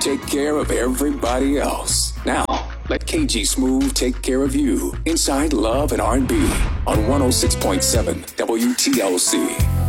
take care of everybody else. Now, let KG Smooth take care of you. Inside Love and R&B on 106.7 WTLC.